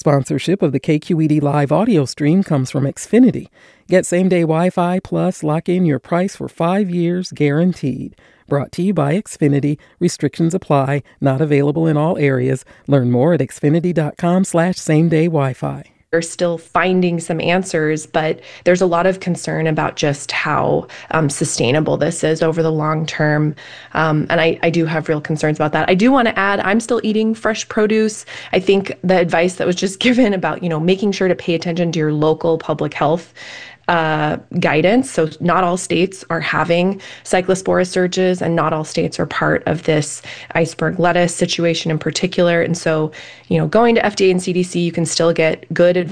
Sponsorship of the KQED live audio stream comes from Xfinity. Get same-day Wi-Fi plus lock in your price for 5 years guaranteed. Brought to you by Xfinity. Restrictions apply. Not available in all areas. Learn more at xfinity.com/same-day Wi-Fi. We're still finding some answers, but there's a lot of concern about just how sustainable this is over the long term. And I do have real concerns about that. I do want to add, I'm still eating fresh produce. I think the advice that was just given about, making sure to pay attention to your local public health guidance. So not all states are having cyclospora surges, and not all states are part of this iceberg lettuce situation in particular. And so, going to FDA and CDC, you can still get good advice